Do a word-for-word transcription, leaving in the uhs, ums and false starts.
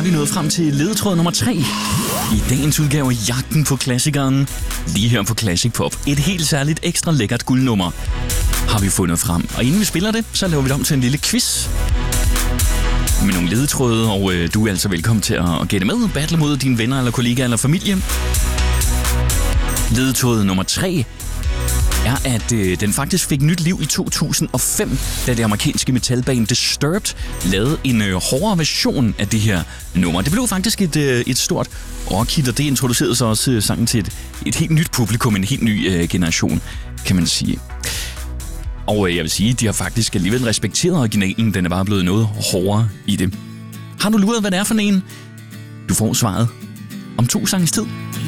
vi nået frem til ledetråd nummer tre. I dagens udgave af Jagten på klassikeren, lige her på Classic Pop. Et helt særligt ekstra lækkert guldnummer har vi fundet frem. Og inden vi spiller det, så laver vi det om til en lille quiz med nogle ledetråde, og øh, du er altså velkommen til at, at gætte med. Battle mod dine venner eller kollegaer eller familie. Ledetråd nummer tre er, at øh, den faktisk fik nyt liv i to tusind og fem, da det amerikanske metalband Disturbed lavede en øh, hårdere version af det her nummer. Det blev faktisk et, øh, et stort rockhit, og det introducerede så også øh, sangen til et, et helt nyt publikum, en helt ny øh, generation, kan man sige. Og øh, jeg vil sige, de har faktisk alligevel respekteret originalen. Den er bare blevet noget hårdere i det. Har du luret, hvad det er for en? Du får svaret om to sanges tid.